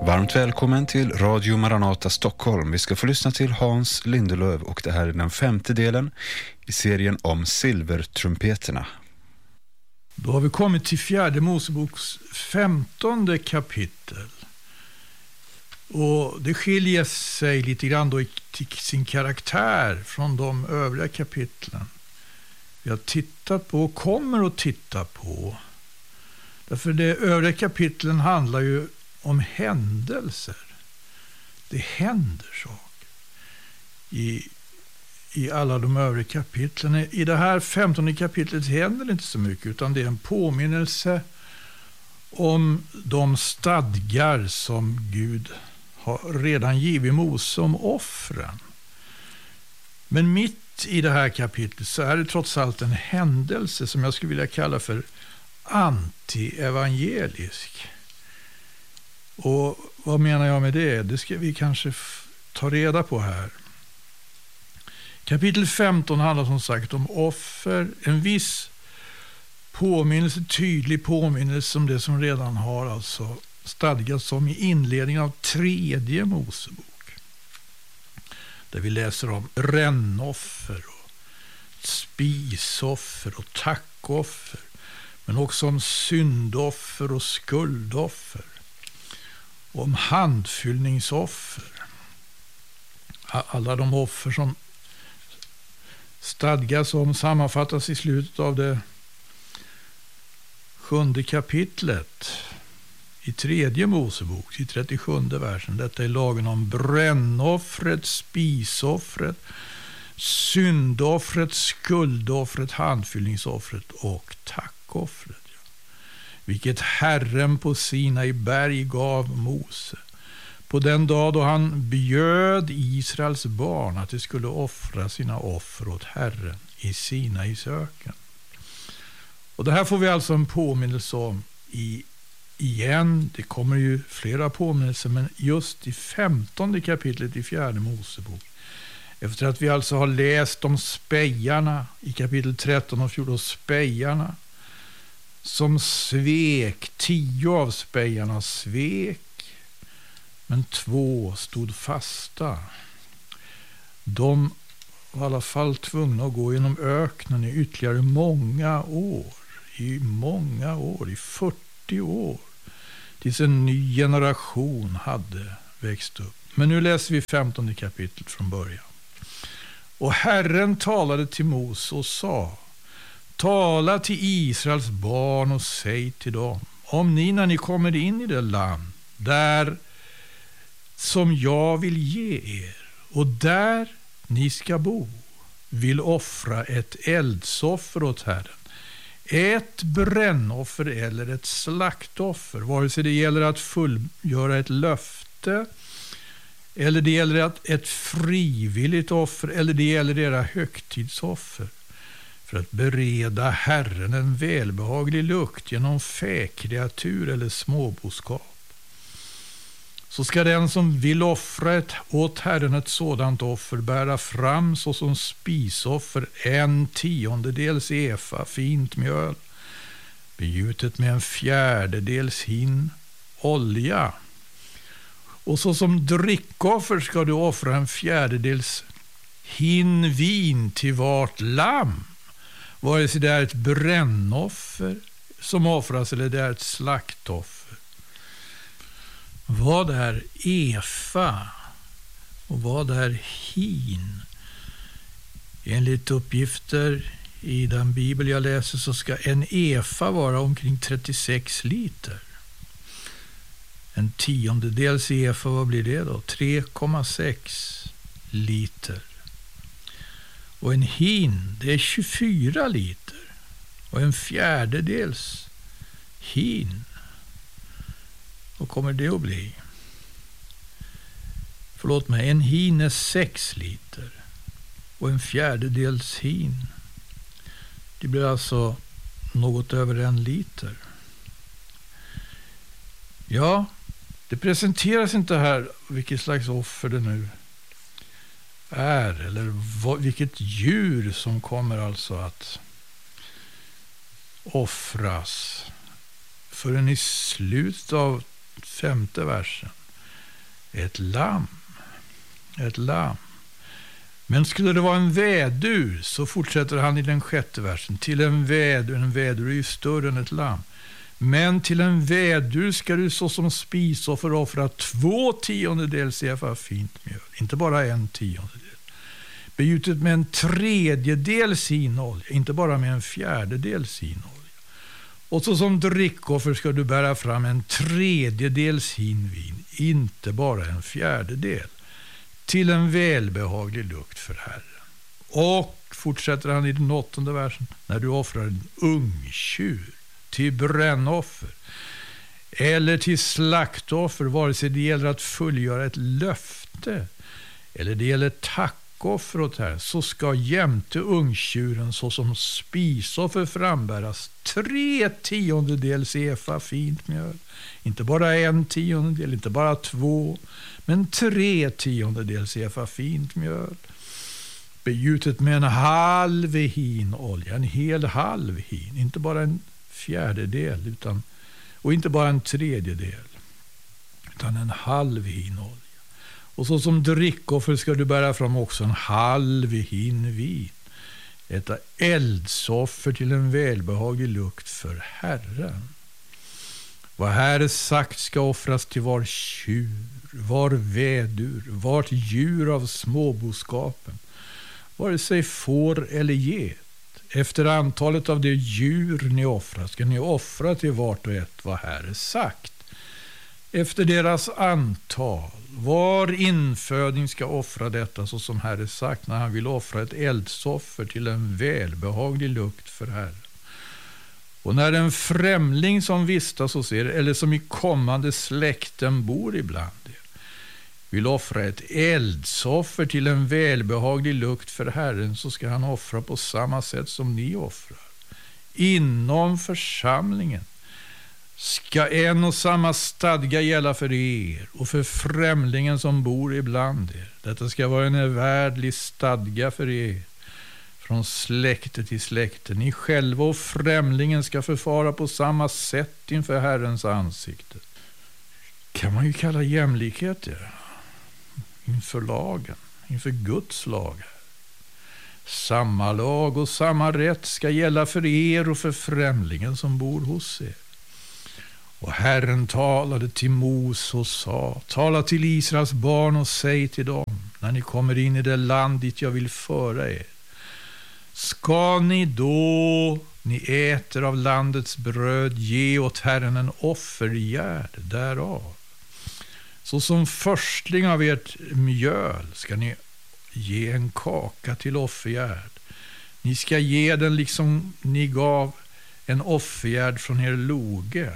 Varmt välkommen till Radio Maranata Stockholm. Vi ska få lyssna till Hans Lindelöv och det här är den 5:e delen i serien om silvertrumpeterna. Då har vi kommit till 4 Moseboks 15:e kapitel. Och det skiljer sig lite grann då till sin karaktär från de övriga kapitlen vi har tittat på och kommer att titta på. Därför de övriga kapitlen handlar ju om händelser. Det händer saker i alla de övriga kapitlen. I det här 15:e kapitlet händer det inte så mycket, utan det är en påminnelse om de stadgar som Gud har redan givit Mose om offren. Men mitt i det här kapitlet så är det trots allt en händelse som jag skulle vilja kalla för anti-evangelisk. Och vad menar jag med det? Det ska vi kanske ta reda på här. Kapitel 15 handlar som sagt om offer. En viss påminnelse, tydlig påminnelse om det som redan har alltså stadgats om i inledningen av 3:e Mosebok. Där vi läser om brännoffer och spisoffer och tackoffer. Men också om syndoffer och skuldoffer. Om handfyllningsoffer. Alla de offer som stadgas om sammanfattas i slutet av det 7:e kapitlet i 3:e Mosebok, i 37:e versen. Detta är lagen om brännoffret, spisoffret, syndoffret, skuldoffret, handfyllningsoffret och tackoffret. Vilket Herren på Sinai berg gav Mose på den dag då han bjöd Israels barn att de skulle offra sina offer åt Herren i Sinais öken. Och det här får vi alltså en påminnelse om igen. Det kommer ju flera påminnelser, men just i 15:e kapitlet i 4:e Mosebok. Efter att vi alltså har läst om spejarna i kapitel 13 och 14, spejarna som svek, 10 av spejarna svek, men 2 stod fasta. De var i alla fall tvungna att gå genom öknen i ytterligare många år, i 40 år, tills en ny generation hade växt upp. Men nu läser vi 15:e kapitlet från början. Och Herren talade till Mose och sa: tala till Israels barn och säg till dem, om ni när ni kommer in i det land där som jag vill ge er och där ni ska bo vill offra ett eldsoffer åt Herren, ett brännoffer eller ett slaktoffer, vare sig det gäller att fullgöra ett löfte eller det gäller ett frivilligt offer eller det gäller era högtidsoffer, för att bereda Herren en välbehaglig lukt genom fäkreatur eller småboskap. Så ska den som vill offra åt Herren ett sådant offer bära fram såsom spisoffer 1/10 efa fint mjöl, begjutet med 1/4 hin olja. Och såsom drickoffer ska du offra 1/4 hin vin till vart lamm, vare sig det är ett brännoffer som offras eller det är ett slaktoffer. Vad är efa och vad är hin? Enligt uppgifter i den bibel jag läser så ska en efa vara omkring 36 liter. 1/10 efa, vad blir det då? 3,6 liter. Och en hin, det är 24 liter. Och 1/4 hin. Vad kommer det att bli? Förlåt mig, en hin är 6 liter. Och 1/4 hin. Det blir alltså något över 1 liter. Ja, det presenteras inte här vilket slags offer det nu är. Eller vilket djur som kommer alltså att offras. Förrän i slutet av 5:e versen. Ett lamm. Ett lamm. Men skulle det vara en vädur, så fortsätter han i den 6:e versen. Till en vädur är ju större än ett lamm. Men till en vädur ska du såsom spisoffer offra 2/10 efa fint mjöl. Inte bara 1/10. Begjutet med 1/3 sinolja, inte bara med 1/4 sinolja. Och så som drickoffer ska du bära fram 1/3 hin vin, inte bara 1/4. Till en välbehaglig lukt för Herren. Och fortsätter han i den 8:e versen. När du offrar en ungtjur till brännoffer eller till slaktoffer, vare sig det gäller att fullgöra ett löfte eller det gäller tackoffer åt Herren, så ska jämte ungtjuren såsom spisoffer frambäras 3/10 efa fint mjöl. Inte bara 1/10, inte bara 2, men 3/10 efa fint mjöl. Begjutet med 1/2 hin olja, en hel halv hin, inte bara 1/4, och inte bara 1/3, utan 1/2 hin olja. Och så som drickoffer ska du bära fram också 1/2 hin vin. Detta eldsoffer till en välbehaglig lukt för Herren. Vad här är sagt ska offras till var tjur, var vädur, vart djur av småboskapen, vare sig får eller get. Efter antalet av det djur ni offrar ska ni offra till vart och ett vad här är sagt. Efter deras antal, var inföding ska offra detta så som här är sagt, när han vill offra ett eldsoffer till en välbehaglig lukt för Herren. Och när en främling som vistas hos er eller som i kommande släkten bor ibland er vill offra ett eldsoffer till en välbehaglig lukt för Herren, så ska han offra på samma sätt som ni offrar. Inom församlingen ska en och samma stadga gälla för er och för främlingen som bor ibland er. Detta ska vara en evärdlig stadga för er från släkte till släkte. Ni själva och främlingen ska förfara på samma sätt inför Herrens ansikte. Kan man ju kalla jämlikhet det. Inför lagen, inför Guds lag. Samma lag och samma rätt ska gälla för er och för främlingen som bor hos er. Och Herren talade till Mose och sa: tala till Israels barn och säg till dem, när ni kommer in i det land dit jag vill föra er, ska ni då ni äter av landets bröd ge åt Herren en offergärd därav. Så som förstling av ert mjöl ska ni ge en kaka till offergärd. Ni ska ge den liksom ni gav en offergärd från er loge.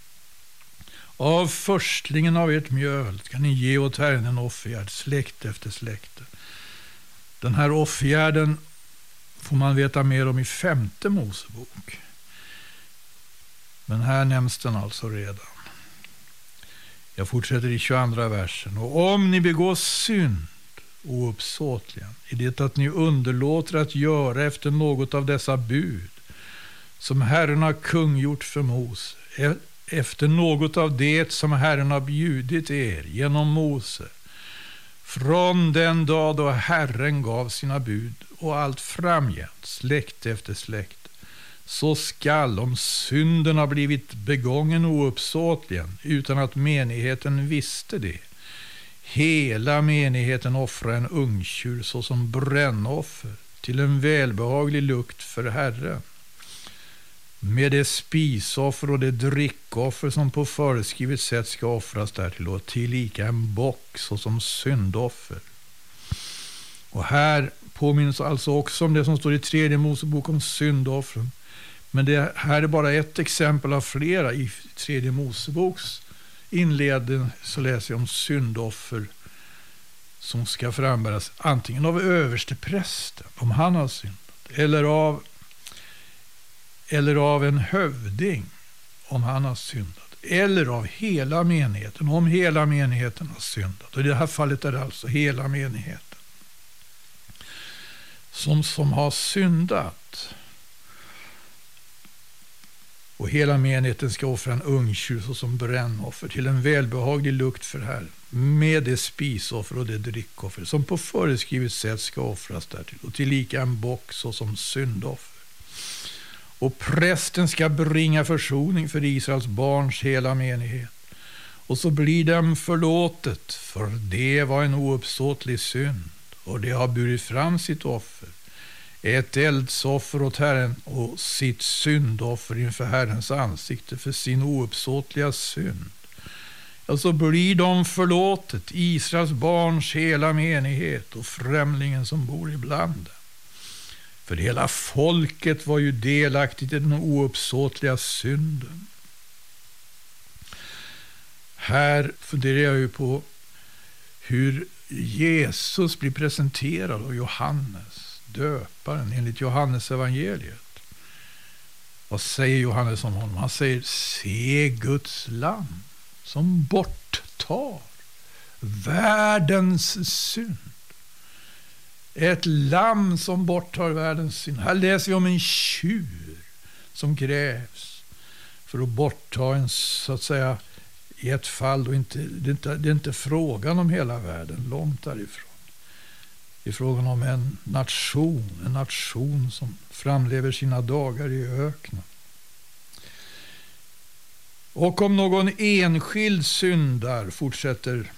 Av förstlingen av ert mjöl ska ni ge åt Herren en offergärd, släkt efter släkte. Den här offergärden får man veta mer om i 5:e Mosebok. Men här nämns den alltså redan. Jag fortsätter i 22:a versen. Och om ni begår synd ouppsåtligen i det att ni underlåter att göra efter något av dessa bud som Herren har kungjort för Mose, efter något av det som Herren har bjudit er genom Mose, från den dag då Herren gav sina bud och allt framgent, släkt efter släkt, så skall, om synden har blivit begången ouppsåtligen utan att menigheten visste det, hela menigheten offra en ungtjur såsom brännoffer till en välbehaglig lukt för Herren, med det spisoffer och det drickoffer som på föreskrivet sätt ska offras därtill, och tillika en bock såsom syndoffer. Och här påminns alltså också om det som står i 3:e Mosebok om syndoffren. Men det här är bara ett exempel av flera. I 3:e Moseboks inledning så läser jag om syndoffer som ska frambäras antingen av översteprästen om han har syndat, eller av en hövding om han har syndat, eller av hela menigheten om hela menigheten har syndat. Och i det här fallet är det alltså hela menigheten som har syndat. Och hela menigheten ska offra en ungtjur som brännoffer till en välbehaglig lukt för Herren. med det spisoffer och det drickoffer som på föreskrivet sätt ska offras därtill, och tillika en bock såsom syndoffer. Och prästen ska bringa försoning för Israels barns hela menighet. Och så blir dem förlåtet, för det var en ouppsåtlig synd, och det har burit fram sitt offer, ett eldsoffer åt Herren och sitt syndoffer inför Herrens ansikte för sin ouppsåtliga synd. Och så blir de förlåtet, Israels barns hela menighet och främlingen som bor ibland dem. För hela folket var ju delaktigt i den ouppsåtliga synden. Här funderar jag ju på hur Jesus blir presenterad av Johannes, döparen, enligt Johannes evangeliet. Vad säger Johannes om honom? Han säger: se Guds lamm som borttar världens synd. Ett lamm som borttar världens synd. Här läser vi om en tjur som krävs för att bortta en, så att säga, i ett fall då det är inte frågan om hela världen, långt därifrån. Det är frågan om en nation som framlever sina dagar i öknen. Och om någon enskild syndar, fortsätter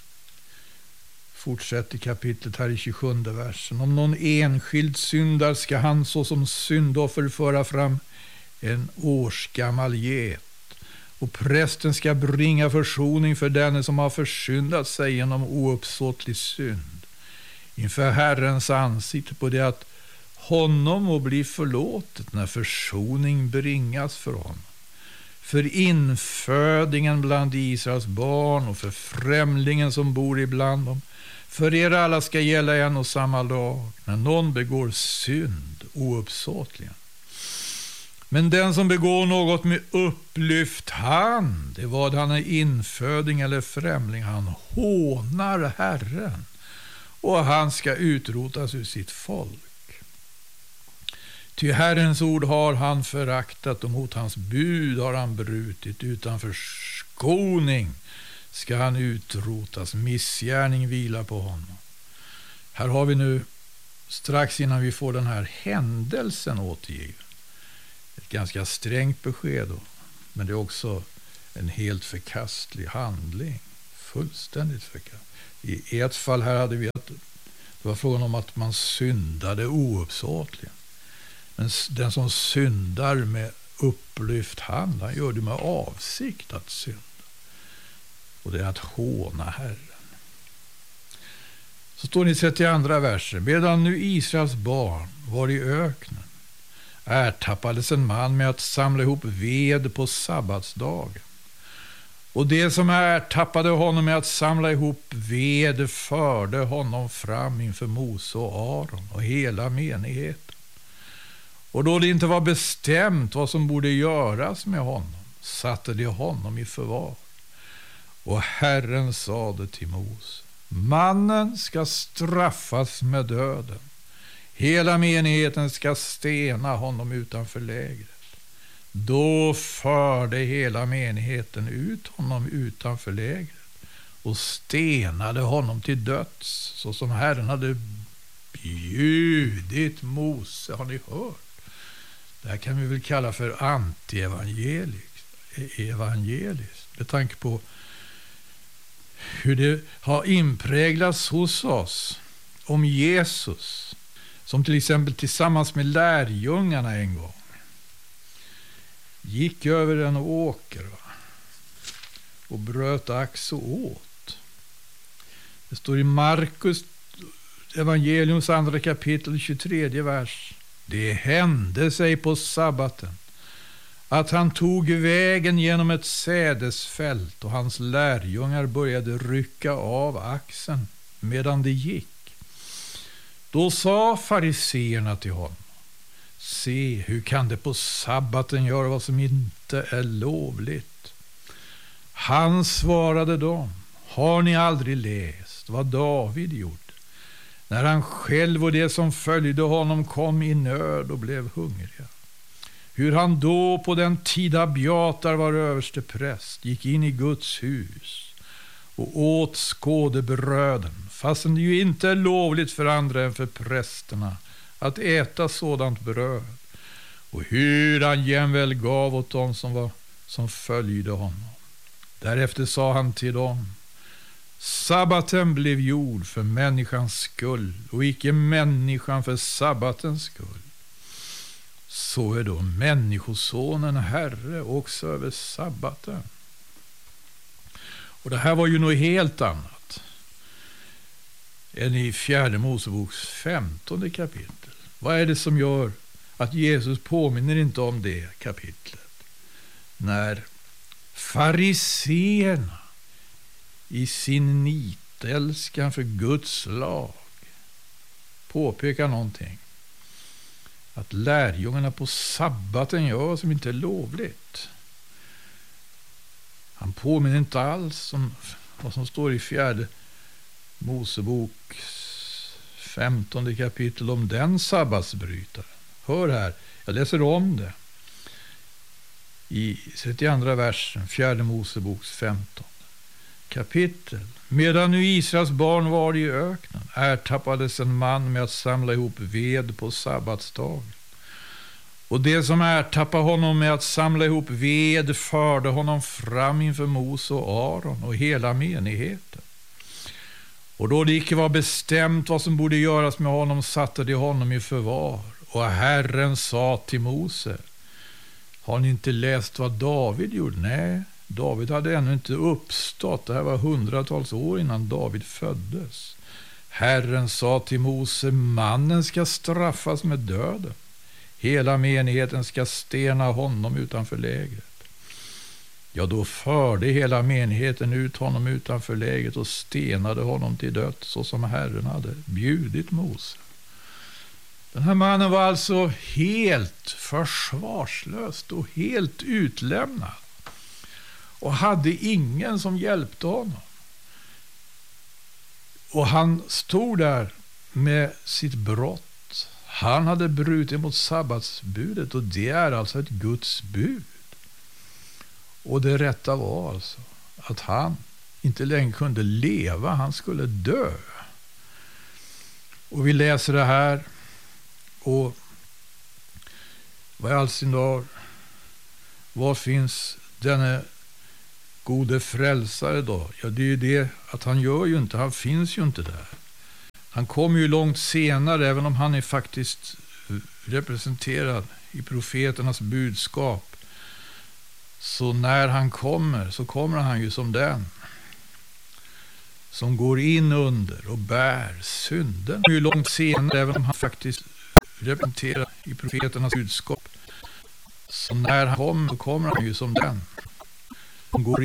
kapitlet här i 27 versen. Om någon enskild syndar ska han såsom syndoffer föra fram en årsgammal get. Och prästen ska bringa försoning för denne som har försyndat sig genom ouppsåtlig synd inför Herrens ansikte, på det att honom må bli förlåtet när försoning bringas för honom. För infödingen bland Israels barn och för främlingen som bor ibland dem. För er alla ska gälla en och samma lag när någon begår synd ouppsåtligen. Men den som begår något med upplyft hand, det vad han är inföding eller främling, han hånar Herren, och han ska utrotas ur sitt folk. Ty Herrens ord har han föraktat, och mot hans bud har han brutit. Utan förskoning ska han utrotas, missgärning vila på honom. Här har vi nu, strax innan vi får den här händelsen återgiven, ett ganska strängt besked då, men det är också en helt förkastlig handling, fullständigt förkastlig. I ett fall här hade vi att det var frågan om att man syndade ouppsåtligen. Men den som syndar med upplyft hand, han gör det med avsikt att synda. Och det är att håna Herren. Så står det i 32 versen. Medan nu Israels barn var i öknen, ertappades en man med att samla ihop ved på sabbatsdagen. Och det som ertappade honom med att samla ihop ved förde honom fram inför Mose och Aron och hela menigheten. Och då det inte var bestämt vad som borde göras med honom, satte de honom i förvar. Och Herren sade till Mose: mannen ska straffas med döden. Hela menigheten ska stena honom utanför lägret. Då förde hela menigheten ut honom utanför lägret och stenade honom till döds, så som Herren hade bjudit Mose. Har ni hört? Det här kan vi väl kalla för anti-evangeliskt. Med tanke på hur det har inpräglats hos oss om Jesus, som till exempel tillsammans med lärjungarna en gång gick över en åker och bröt ax och åt. Det står i Markus evangeliums 2 kapitel 23 vers. Det hände sig på sabbaten att han tog vägen genom ett sädesfält, och hans lärjungar började rycka av axen medan det gick. Då sa fariseerna till honom: se, hur kan det på sabbaten göra vad som inte är lovligt? Han svarade dem: har ni aldrig läst vad David gjorde när han själv och det som följde honom kom i nöd och blev hungriga? Hur han då på den tid Abiatar var överste präst gick in i Guds hus och åt skådebröden, fastän det ju inte är lovligt för andra än för prästerna att äta sådant bröd. Och hur han jämväl gav åt dem som följde honom. Därefter sa han till dem: sabbaten blev gjord för människans skull och icke människan för sabbatens skull. Så är då människosonen herre också över sabbaten. Och det här var ju något helt annat än i 4 Moseboks 15 kapitel. Vad är det som gör att Jesus påminner inte om det kapitlet? När fariseerna i sin nitälskan för Guds lag påpekar någonting. Att lärjungarna på sabbaten gör som inte är lovligt. Han påminner inte alls om vad som står i 4 Mosebok 15 kapitel om den sabbatsbrytaren. Hör här, jag läser om det. I 32 versen, 4 Moseboks 15 kapitel. Medan nu Israels barn var i öknen ertappades en man med att samla ihop ved på sabbatsdagen. Och det som ertappade honom med att samla ihop ved förde honom fram inför Mose och Aron och hela menigheten. Och då det icke var bestämt vad som borde göras med honom satte de honom i förvar. Och Herren sa till Mose: har ni inte läst vad David gjorde? Nej, David hade ännu inte uppstått. Det här var hundratals år innan David föddes. Herren sa till Mose: mannen ska straffas med döden. Hela menigheten ska stena honom utanför lägret. Ja, då förde hela menigheten ut honom utanför lägret och stenade honom till död, så som Herren hade bjudit Mose. Den här mannen var alltså helt försvarslös och helt utlämnad. Och hade ingen som hjälpte honom. Och han stod där med sitt brott. Han hade brutit mot sabbatsbudet, och det är alltså ett Guds bud. Och det rätta var alltså att han inte längre kunde leva, han skulle dö. Och vi läser det här, och vad i all sin dag, var finns denne gode frälsare då? Ja, det är ju det att han gör ju inte, han finns ju inte där. Han kommer ju långt senare, även om han är faktiskt representerad i profeternas budskap. Så när han kommer, så kommer han ju som den som går in under och bär synden. Han är ju långt senare, även om han faktiskt representerad i profeternas budskap. Så när han kommer, så kommer han ju som den som går